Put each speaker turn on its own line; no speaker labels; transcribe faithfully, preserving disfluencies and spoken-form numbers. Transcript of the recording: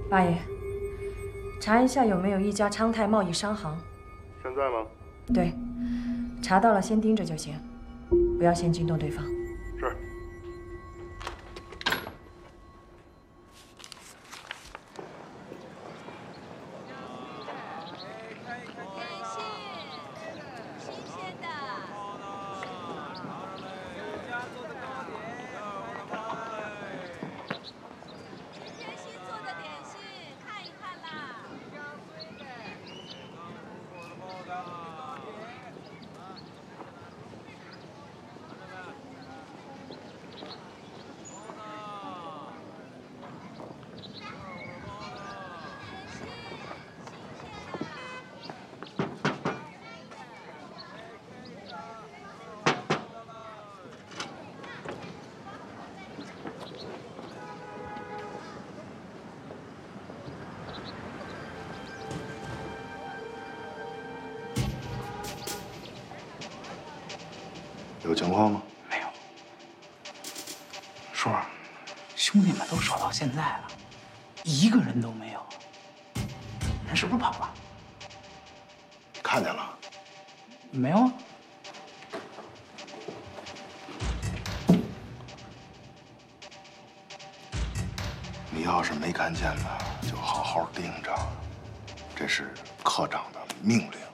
八爷，查一下有没有一家昌泰贸易商行。
现在吗？
对，查到了先盯着就行，不要先惊动对方。
是。有情况吗？
没有。叔，兄弟们都守到现在了，一个人都没有，人是不是跑了？
看见了？
没有啊。
你要是没看见呢，就好好盯着，这是科长的命令。